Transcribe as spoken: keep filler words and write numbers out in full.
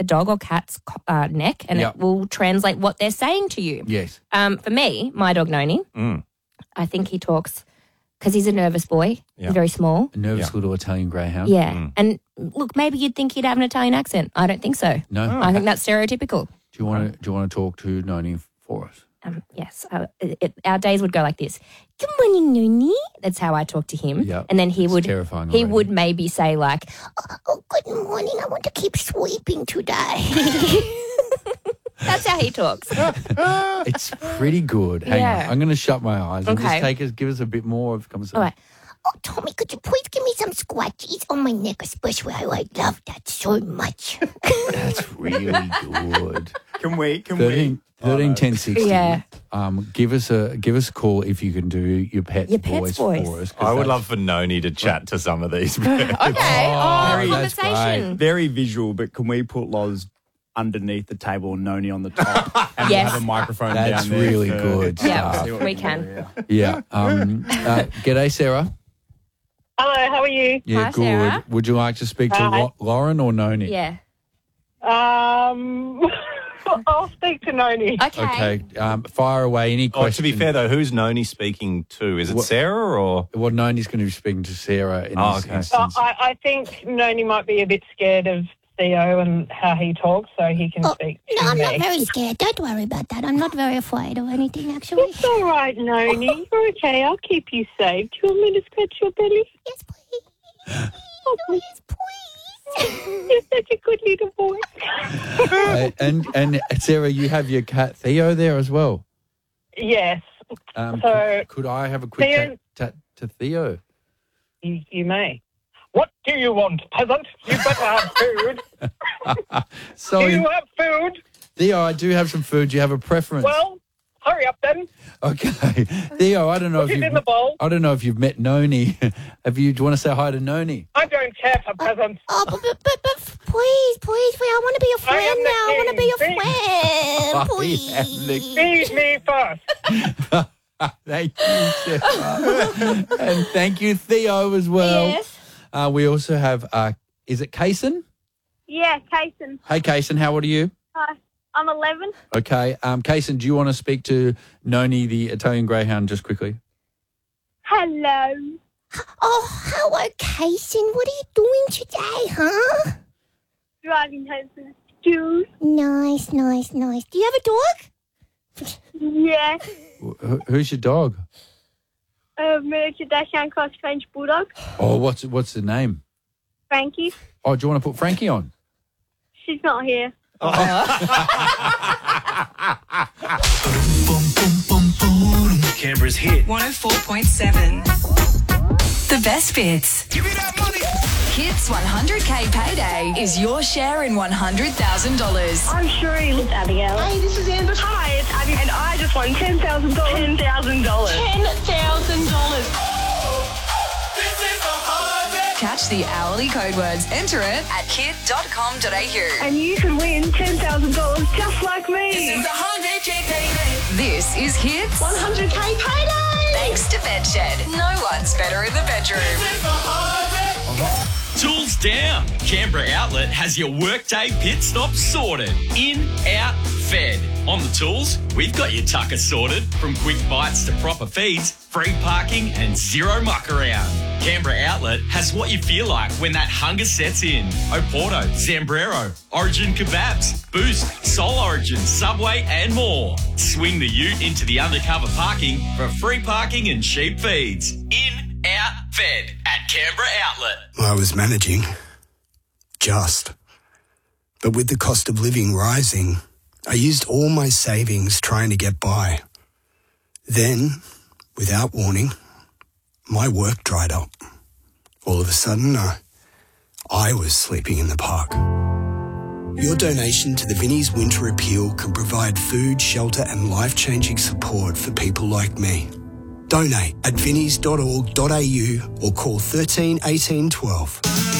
the dog or cat's uh, neck and Yep. it will translate what they're saying to you. Yes. Um, for me, my dog Noni, Mm. I think he talks because he's a nervous boy. Yeah. He's very small. A nervous Yeah. little Italian greyhound. Yeah. Mm. And look, maybe you'd think he'd have an Italian accent. I don't think so. No. I think that's stereotypical. Do you want to? Do you want to talk to Noni for us? Um, yes. Uh, it, it- our days would go like this. Good morning, Noni. That's how I talk to him. Yeah. And then he It's would terrifying he already. would maybe say like, oh, oh, good morning. I want to keep sweeping today. That's how he talks. It's pretty good. Hang Yeah. on. I'm going to shut my eyes and Okay. just take us, give us a bit more of conversation. All right. Oh, Tommy, could you please give me some scratchies on my neck, especially? I would love that so much. That's really good. Can we? Can thirteen, we? Oh, thirteen no. ten sixty. Yeah. Um, give us a give us a call if you can do your pet's Your pet's voice, voice. for us. 'cause I would that's- love for Noni to chat to some of these. Okay. Oh, Very- that's conversation. Very visual, but can we put Loz underneath the table and Noni on the top? And Yes. we'll have a microphone That's down there. really for- good Yeah, stuff. we can. Yeah. Um, uh, g'day, Sarah. Hello, how are you? Yeah, Hi, good. Sarah. Would you like to speak to Hi. Lo- Lauren or Noni? Yeah. Um, I'll speak to Noni. Okay. Okay. Um, fire away any Oh, questions. to be fair though, who's Noni speaking to? Is it What- Sarah or? Well, Noni's going to be speaking to Sarah in Oh, this okay. Uh, instance. I, I think Noni might be a bit scared of Theo and how he talks, so he can Oh, speak no, to I'm me. not very scared. Don't worry about that. I'm not very afraid of anything, actually. It's all right, Noni. You're okay. I'll keep you safe. Do you want me to scratch your belly? Yes, please. Oh, Yes, please. you're such a good little boy. Uh, and and Sarah, you have your cat Theo there as well. Yes, Um, So, could, could I have a quick Theo- chat, chat to Theo? you, you may. What do you want, peasant? You better have food. So, Do you have food? Theo, I do have some food. Do you have a preference? Well, hurry up then. okay, Theo, I don't know Put if it you've in the bowl. I don't know if you've met Noni. have you? Do you want to say hi to Noni? I don't care for peasants. Oh, but, but, but, but please, please, please. I want to be a I am friend the now. I want to be king. a friend. I Please. am the Feed me first. Thank you, Sarah. And thank you, Theo, as well. Yes. Uh, we also have, uh, is it Kaysen? Yeah, Kaysen. Hey, Kaysen, how old are you? Hi, I'm eleven. Okay. Um, Kaysen, do you want to speak to Noni, the Italian Greyhound, just quickly? Hello. Oh, hello, Kaysen. What are you doing today, huh? Driving home from school. Nice, nice, nice. Do you have a dog? Yeah. Wh- who- Who's your dog? A miniature Dachshund Cross French Bulldog. Oh, what's what's the name? Frankie. Oh, do you want to put Frankie on? She's not here. Canberra's hit. one oh four point seven. The best bits. Give me that money. Hits one hundred K payday is your share in one hundred thousand dollars. I'm sure it's Abigail. Hey, this is Amber. Hi, it's Abby, and I just won ten thousand dollars. Ten thousand dollars. Ten thousand dollars. Catch the hourly code words. Enter it at kid dot com dot a u. And you can win ten thousand dollars just like me. This is one hundred K payday. This is Hits. one hundred K payday. Thanks to Bedshed. No one's better in the bedroom. Tools down. Canberra Outlet has your workday pit stop sorted. In, out, fed. On the tools, we've got your tucker sorted. From quick bites to proper feeds, free parking and zero muck around. Canberra Outlet has what you feel like when that hunger sets in. Oporto, Zambrero, Origin Kebabs, Boost, Soul Origin, Subway and more. Swing the ute into the undercover parking for free parking and cheap feeds. In, out, fed at Canberra Outlet. I was managing. Just. But with the cost of living rising, I used all my savings trying to get by. Then, without warning, my work dried up. All of a sudden, uh, I was sleeping in the park. Your donation to the Vinnie's Winter Appeal can provide food, shelter and life-changing support for people like me. Donate at vinnies dot org dot a u or call thirteen eighteen twelve.